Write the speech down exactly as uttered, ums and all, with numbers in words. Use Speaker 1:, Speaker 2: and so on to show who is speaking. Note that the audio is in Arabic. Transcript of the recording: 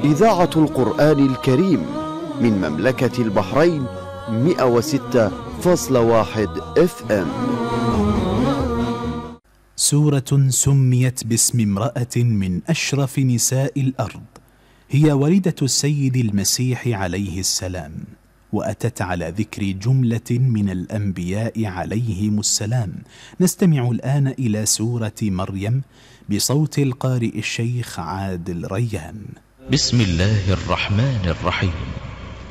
Speaker 1: إذاعة القرآن الكريم من مملكة البحرين مئة وستة فاصلة واحد اف ام.
Speaker 2: سورة سميت باسم امرأة من أشرف نساء الأرض، هي والدة السيد المسيح عليه السلام، وأتت على ذكر جملة من الأنبياء عليهم السلام. نستمع الآن إلى سورة مريم بصوت القارئ الشيخ عادل ريان.
Speaker 3: بسم الله الرحمن الرحيم.